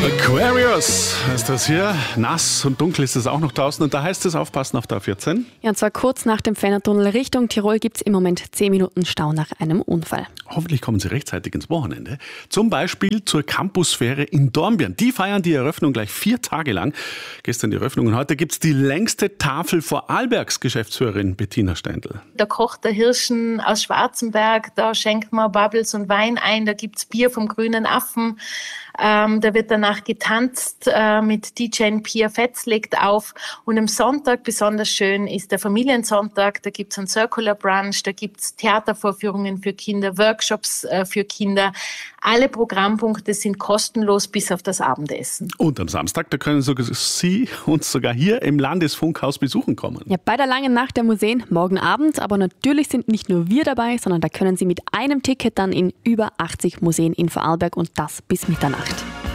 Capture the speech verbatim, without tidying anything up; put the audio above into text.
Aquarius ist das hier. Nass und dunkel ist es auch noch draußen und da heißt es aufpassen auf der A vierzehn. Ja, und zwar kurz nach dem Fennertunnel Richtung Tirol gibt es im Moment zehn Minuten Stau nach einem Unfall. Hoffentlich kommen Sie rechtzeitig ins Wochenende. Zum Beispiel zur Campusfähre in Dornbirn. Die feiern die Eröffnung gleich vier Tage lang. Gestern die Eröffnung und heute gibt es die längste Tafel vor Arlbergs, Geschäftsführerin Bettina Steindl. Da kocht der Hirschen aus Schwarzenberg, da schenkt man Bubbles und Wein ein, da gibt's Bier vom Grünen Affen. Ähm, da wird danach getanzt äh, mit D J Pia Fetz legt auf. Und am Sonntag besonders schön ist der Familiensonntag. Da gibt's einen Circular Brunch, da gibt's Theatervorführungen für Kinder, Workshops äh, für Kinder. Alle Programmpunkte sind kostenlos bis auf das Abendessen. Und am Samstag, da können sogar Sie uns sogar hier im Landesfunkhaus besuchen kommen. Ja, bei der langen Nacht der Museen morgen Abend. Aber natürlich sind nicht nur wir dabei, sondern da können Sie mit einem Ticket dann in über achtzig Museen in Vorarlberg und das bis Mitternacht.